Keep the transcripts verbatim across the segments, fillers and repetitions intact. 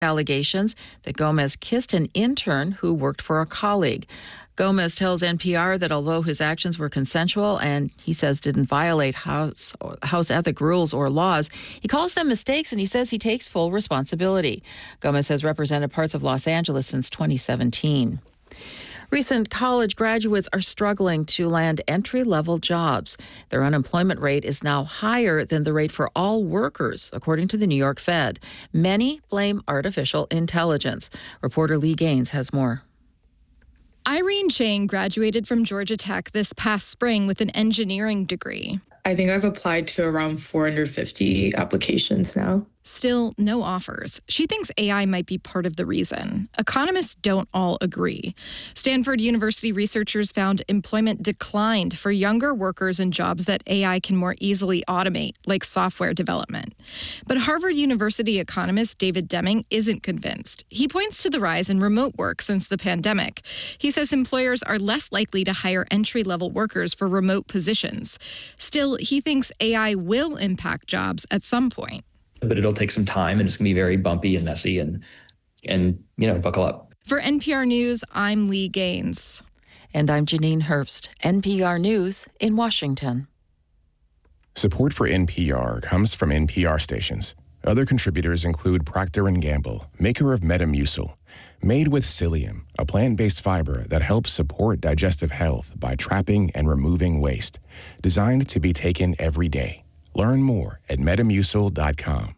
allegations that Gomez kissed an intern who worked for a colleague. Gomez tells N P R that although his actions were consensual and he says didn't violate house, house ethic rules or laws, he calls them mistakes and he says he takes full responsibility. Gomez has represented parts of Los Angeles since twenty seventeen. Recent college graduates are struggling to land entry-level jobs. Their unemployment rate is now higher than the rate for all workers, according to the New York Fed. Many blame artificial intelligence. Reporter Lee Gaines has more. Irene Chang graduated from Georgia Tech this past spring with an engineering degree. I think I've applied to around four hundred fifty applications now. Still, no offers. She thinks A I might be part of the reason. Economists don't all agree. Stanford University researchers found employment declined for younger workers in jobs that A I can more easily automate, like software development. But Harvard University economist David Deming isn't convinced. He points to the rise in remote work since the pandemic. He says employers are less likely to hire entry-level workers for remote positions. Still, he thinks A I will impact jobs at some point. But it'll take some time, and it's going to be very bumpy and messy, and, and you know, buckle up. For N P R News, I'm Lee Gaines. And I'm Janine Herbst, N P R News in Washington. Support for N P R comes from N P R stations. Other contributors include Procter and Gamble, maker of Metamucil, made with psyllium, a plant-based fiber that helps support digestive health by trapping and removing waste, designed to be taken every day. Learn more at metamucil dot com.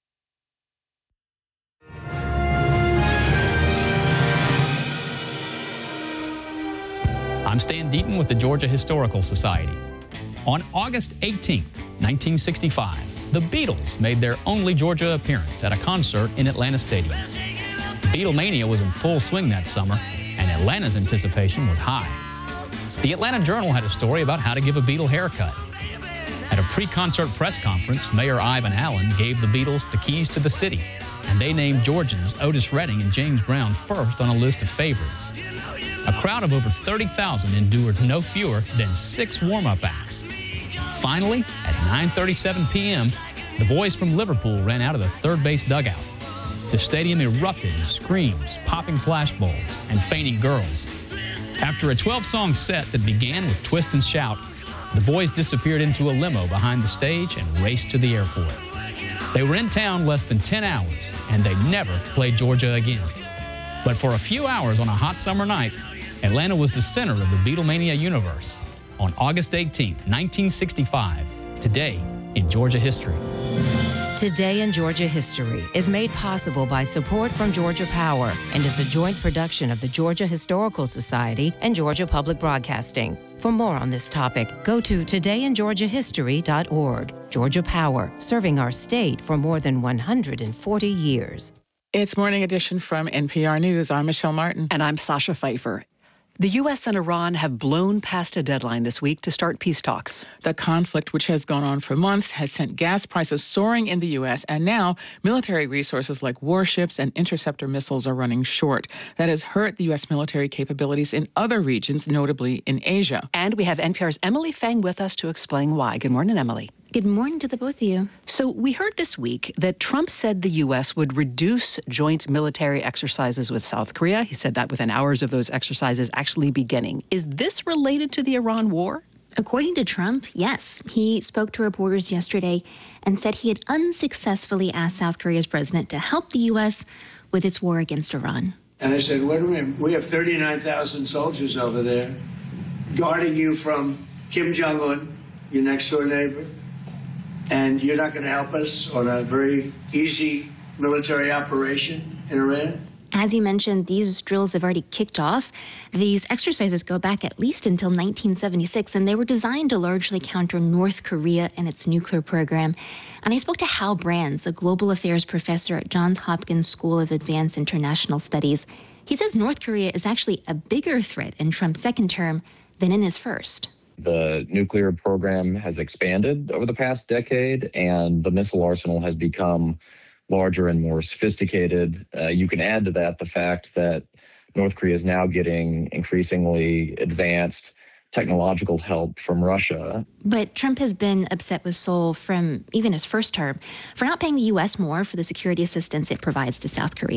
I'm Stan Deaton with the Georgia Historical Society. On August eighteenth, nineteen sixty-five, the Beatles made their only Georgia appearance at a concert in Atlanta Stadium. Beatlemania was in full swing that summer, and Atlanta's anticipation was high. The Atlanta Journal had a story about how to give a Beatle haircut. At a pre-concert press conference, Mayor Ivan Allen gave the Beatles the keys to the city, and they named Georgians Otis Redding and James Brown first on a list of favorites. A crowd of over thirty thousand endured no fewer than six warm-up acts. Finally, at nine thirty-seven p.m., the boys from Liverpool ran out of the third base dugout. The stadium erupted in screams, popping flashbulbs, and fainting girls. After a twelve-song set that began with Twist and Shout, the boys disappeared into a limo behind the stage and raced to the airport. They were in town less than ten hours, and they never played Georgia again. But for a few hours on a hot summer night, Atlanta was the center of the Beatlemania universe. On August eighteenth, nineteen sixty-five, today in Georgia history. Today in Georgia History is made possible by support from Georgia Power and is a joint production of the Georgia Historical Society and Georgia Public Broadcasting. For more on this topic, go to today in georgia history dot org. Georgia Power, serving our state for more than one hundred forty years. It's Morning Edition from N P R News. I'm Michelle Martin. And I'm Sasha Pfeiffer. The U S and Iran have blown past a deadline this week to start peace talks. The conflict, which has gone on for months, has sent gas prices soaring in the U S, and now military resources like warships and interceptor missiles are running short. That has hurt the U S military capabilities in other regions, notably in Asia. And we have N P R's Emily Feng with us to explain why. Good morning, Emily. Good morning to the both of you. So we heard this week that Trump said the U S would reduce joint military exercises with South Korea. He said that within hours of those exercises actually beginning. Is this related to the Iran war? According to Trump, yes. He spoke to reporters yesterday and said he had unsuccessfully asked South Korea's president to help the U S with its war against Iran. And I said, wait a minute, we have thirty-nine thousand soldiers over there guarding you from Kim Jong-un, your next door neighbor. And you're not going to help us on a very easy military operation in Iran? As you mentioned, these drills have already kicked off. These exercises go back at least until nineteen seventy-six, and they were designed to largely counter North Korea and its nuclear program. And I spoke to Hal Brands, a global affairs professor at Johns Hopkins School of Advanced International Studies. He says North Korea is actually a bigger threat in Trump's second term than in his first. The nuclear program has expanded over the past decade, and the missile arsenal has become larger and more sophisticated. Uh, you can add to that the fact that North Korea is now getting increasingly advanced technological help from Russia. But Trump has been upset with Seoul from even his first term for not paying the U S more for the security assistance it provides to South Korea.